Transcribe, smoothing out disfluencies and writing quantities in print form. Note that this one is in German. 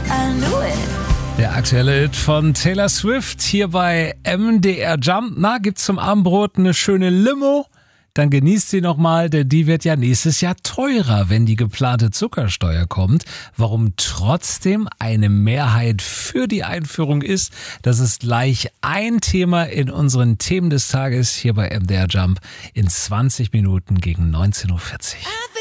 I knew it. Der aktuelle Hit von Taylor Swift hier bei MDR Jump. Na, gibt's zum Abendbrot eine schöne Limo? Dann genießt sie nochmal, denn die wird ja nächstes Jahr teurer, wenn die geplante Zuckersteuer kommt. Warum trotzdem eine Mehrheit für die Einführung ist, das ist gleich ein Thema in unseren Themen des Tages hier bei MDR Jump in 20 Minuten gegen 19.40 Uhr.